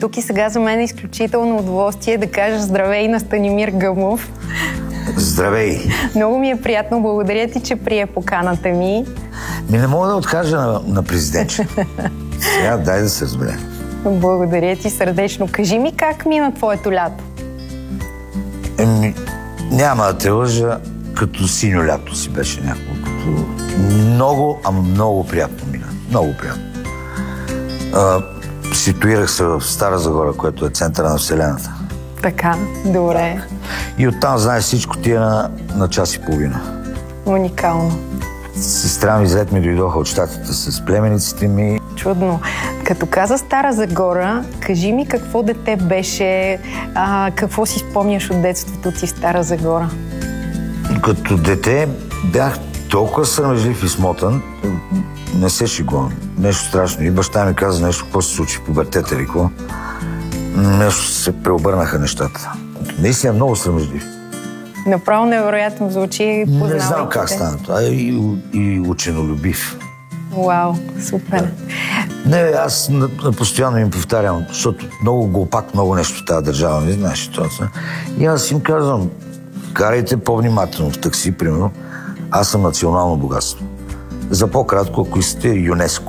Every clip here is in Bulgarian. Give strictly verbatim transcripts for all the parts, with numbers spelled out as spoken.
тук и сега за мен е изключително удоволствие да кажа здравей на Станимир Гъмов. Здравей! Много ми е приятно, благодаря ти, че прие поканата ми. Ми не мога да откажа на, на президентче. Сега дай да се разберем. Благодаря ти сърдечно. Кажи ми как мина твоето лято? Еми, няма да те лъжа, като синьо лято си беше някакво. Като много, а много приятно мина. Много приятно. А, ситуирах се в Стара Загора, което е центъра на Вселената. Така, добре. И оттам, знаеш, всичко ти е на, на час и половина. Уникално. Сестра ми зет ми дойдоха от щатите с племениците ми. Чудно. Като каза Стара Загора, кажи ми какво дете беше, а, какво си спомняш от детството ти в Стара Загора? Като дете бях толкова срамежлив и смотан, не се шегувам. Нещо страшно. И баща ми каза нещо, какво се случи в пубертета или какво. Нещо се преобърнаха нещата. Наистина много срамежлив. Направо невероятно звучи. Не знам как стана това. И, и ученолюбив. Вау, супер. Да. Не, аз постоянно им повтарям, защото много глупак, много нещо в тази държава, не знаеш това. И аз им казвам, карайте по-внимателно в такси, примерно. Аз съм национално богатство. За по-кратко, ако искате, ЮНЕСКО.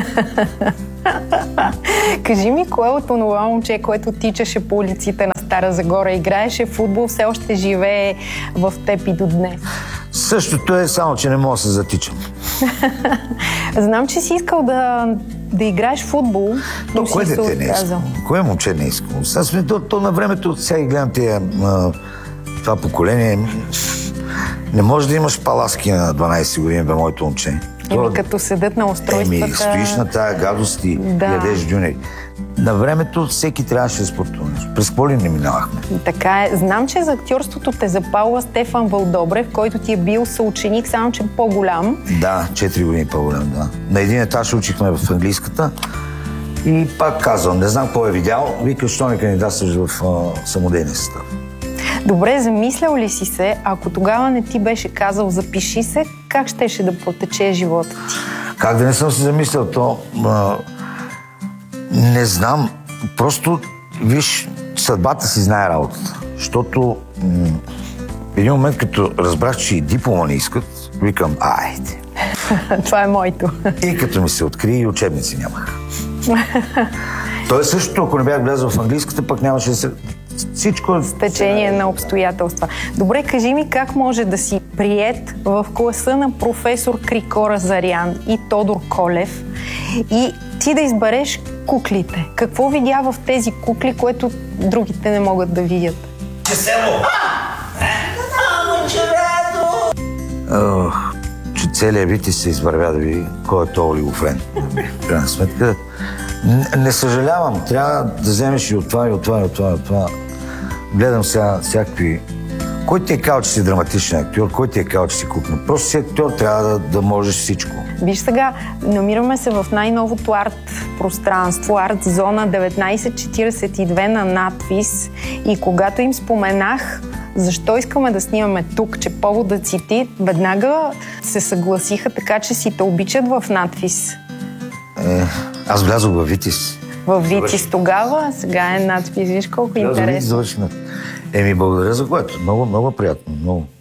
Кажи ми, кое от онова момче, което тичаше по улиците на Стара Загора, играеше в футбол, все още живее в теб и до днес? Същото е, само че не мога да се затичам. Знам, че си искал да, да играеш в футбол, но то, кое си се дете не е искал? Кое момче не е искал? Сега, то, то на времето, сега и гледам тия, това поколение, не може да имаш паласки на дванайсет години бе моето момче. Еми, като седат на устройствата... Еми, стоиш на тая гадост и да. ядеш дюнери. На времето всеки трябваше да спортува нещо. През какво ли не минавахме? Така е. Знам, че за актьорството те запалва Стефан Вълдобрев, който ти е бил съученик, само че по-голям. Да, четири години по-голям, да. На един етаж учихме в английската и пак казвам, не знам какво е видял, вика, що не кандидатстваш в самодейния състав. Добре, замислял ли си се, ако тогава не ти беше казал запиши се, как щеше да протече живота ти? Как да не съм се замислял, то а, не знам. Просто, виж, съдбата си знае работата. Защото м- в един момент, като разбрах, че и диплома не искат, викам, айде. Това е моето. И като ми се откри, и учебници нямах. То е същото, ако не бях влязъл в английската, пък нямаше да се... Всичко... С течение на обстоятелства. Добре, кажи ми как може да си приет в класа на професор Крикора Зарян и Тодор Колев и ти да избереш куклите. Какво видя в тези кукли, което другите не могат да видят? Село! Ох, че целият вид се извървя да види кой е този олигофрен. В крайна сметка. Не съжалявам, трябва да вземеш и от това, и от това, и от това, и от това. Гледам сега всякакви... Кой ти е казал, че си драматичен актьор? Кой ти е казал, че си купна? Просто си актьор, трябва да, да можеш всичко. Виж сега, намираме се в най-новото арт-пространство, арт-зона деветнайсет четирийсет и две на надвис и когато им споменах защо искаме да снимаме тук, че поводът си ти, веднага се съгласиха, така че си те обичат в надвис. Е, аз влязох във Витис. В Витис тогава, сега е надпис. Виж колко интересно. Еми, благодаря за което. Много, много приятно. Много.